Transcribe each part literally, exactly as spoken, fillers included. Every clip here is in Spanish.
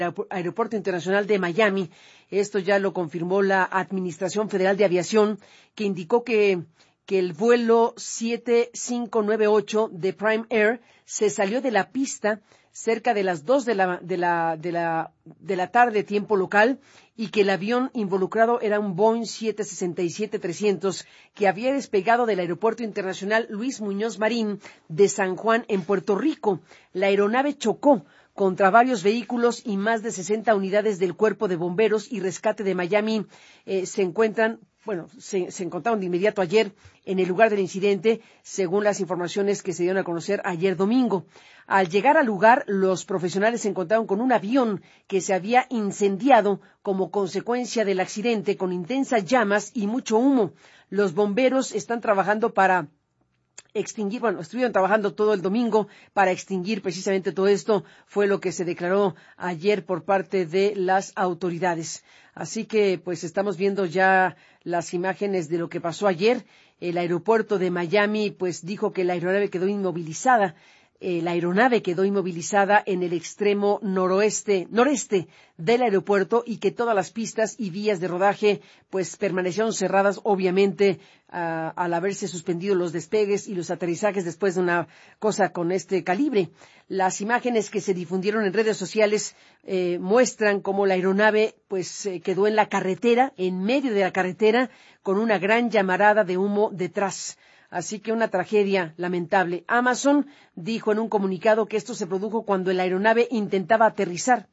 Aeropuerto Internacional de Miami. Esto ya lo confirmó la Administración Federal de Aviación, que indicó que, que el vuelo siete cinco nueve ocho de Prime Air se salió de la pista cerca de las dos de la, de la, de la, de la tarde, tiempo local, y que el avión involucrado era un Boeing siete sesenta y siete trescientos que había despegado del Aeropuerto Internacional Luis Muñoz Marín de San Juan, en Puerto Rico. La aeronave chocó contra varios vehículos y más de sesenta unidades del Cuerpo de Bomberos y Rescate de Miami eh, se encuentran, bueno, se, se encontraron de inmediato ayer en el lugar del incidente, según las informaciones que se dieron a conocer ayer domingo. Al llegar al lugar, los profesionales se encontraron con un avión que se había incendiado como consecuencia del accidente, con intensas llamas y mucho humo. Los bomberos están trabajando para extinguir, bueno, estuvieron trabajando todo el domingo para extinguir precisamente todo esto, fue lo que se declaró ayer por parte de las autoridades. Así que, pues, estamos viendo ya las imágenes de lo que pasó ayer. El aeropuerto de Miami, pues, dijo que la aeronave quedó inmovilizada. Eh, la aeronave quedó inmovilizada en el extremo noroeste, noreste del aeropuerto, y que todas las pistas y vías de rodaje pues permanecieron cerradas, obviamente, uh, al haberse suspendido los despegues y los aterrizajes después de una cosa con este calibre. Las imágenes que se difundieron en redes sociales eh, muestran cómo la aeronave pues eh, quedó en la carretera, en medio de la carretera, con una gran llamarada de humo detrás. Así que una tragedia lamentable. Amazon dijo en un comunicado que esto se produjo cuando la aeronave intentaba aterrizar.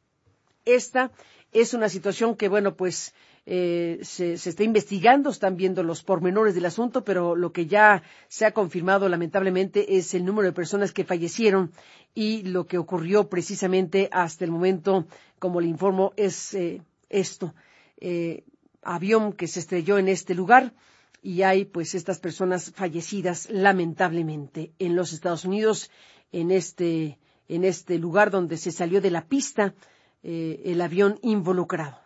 Esta es una situación que, bueno, pues eh, se, se está investigando, están viendo los pormenores del asunto, pero lo que ya se ha confirmado lamentablemente es el número de personas que fallecieron y lo que ocurrió precisamente hasta el momento, como le informo, es eh, esto. Eh, avión que se estrelló en este lugar. Y hay, pues, estas personas fallecidas, lamentablemente, en los Estados Unidos, en este, en este lugar donde se salió de la pista eh, el avión involucrado.